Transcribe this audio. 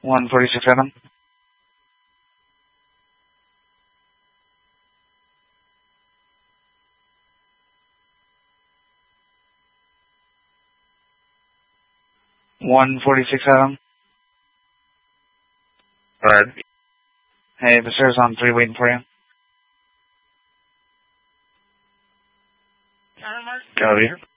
146 Adam. Adam. Alright. Hey, the sir's on 3 waiting for you. Copy.